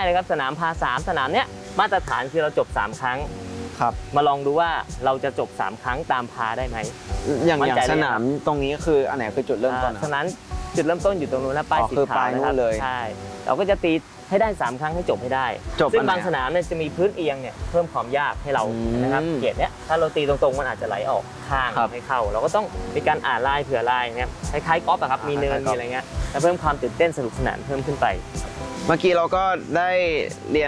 เลยครับสนามพา3สนามเนี้ยมาตรฐานคือเราจบ3ครั้งครับมาลองดูว่าเราจะจบ3ครั้งตามพาได้ไหมอย่างสนามตรงนี้คืออันไหนคือจุดเริ่มต้นสนามจุดเริ่มต้นอยู่ตรงนู้นนะป้ายสีขาวนะครับใช่เราก็จะตีให้ได้3ครั้งให้จบให้ได้ซึ่งบางสนามเนี่ยจะมีพื้นเอียงเนี่ยเพิ่มความยากให้เรานะครับเกรดเนี้ยถ้าเราตีตรงๆมันอาจจะไหลออกข้างให้เข้าเราก็ต้องมีการอ่านลายเผื่อลายเนี่ยคล้ายๆกอล์ฟอะครับมีเนินมีอะไรเงี้ยแล้วเพิ่มความตื่นเต้นสนุกสนานเพิ่มขึ้นไปเมื่อกี้เราก็ได้เรียน